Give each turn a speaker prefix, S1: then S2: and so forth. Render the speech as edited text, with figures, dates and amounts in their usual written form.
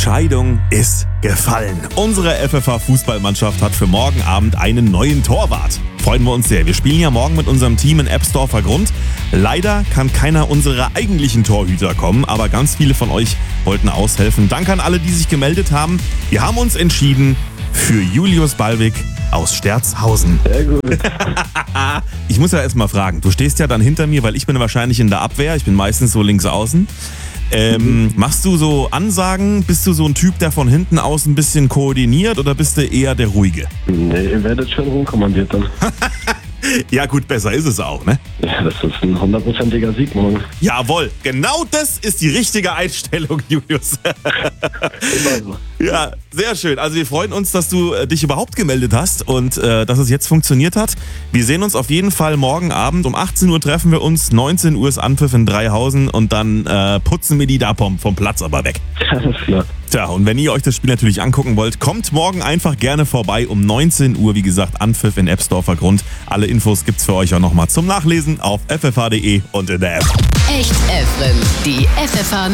S1: Entscheidung ist gefallen. Unsere FFH-Fußballmannschaft hat für morgen Abend einen neuen Torwart. Freuen wir uns sehr. Wir spielen ja morgen mit unserem Team in Ebsdorfer Grund. Leider kann keiner unserer eigentlichen Torhüter kommen, aber ganz viele von euch wollten aushelfen. Danke an alle, die sich gemeldet haben. Wir haben uns entschieden für Julius Ballwig aus Sterzhausen.
S2: Sehr gut.
S1: Ich muss ja erst mal fragen, du stehst ja dann hinter mir, weil ich bin wahrscheinlich in der Abwehr. Ich bin meistens so links außen. Machst du so Ansagen? Bist du so ein Typ, der von hinten aus ein bisschen koordiniert oder bist du eher der Ruhige?
S2: Nee, ihr werdet schon rumkommandiert dann.
S1: Ja gut, besser ist es auch, ne?
S2: Ja, das ist ein 100%iger Sieg morgen.
S1: Jawohl, genau das ist die richtige Einstellung, Julius. Ja, sehr schön. Also wir freuen uns, dass du dich überhaupt gemeldet hast und dass es jetzt funktioniert hat. Wir sehen uns auf jeden Fall morgen Abend. Um 18 Uhr treffen wir uns, 19 Uhr ist Anpfiff in Dreihausen und dann putzen wir die da vom Platz aber weg.
S2: Alles klar.
S1: Tja, und wenn ihr euch das Spiel natürlich angucken wollt, kommt morgen einfach gerne vorbei. Um 19 Uhr, wie gesagt, Anpfiff in Ebsdorfer Grund. Alle Infos gibt's für euch auch nochmal zum Nachlesen auf ffh.de und in der App.
S3: Echt FM, die FFH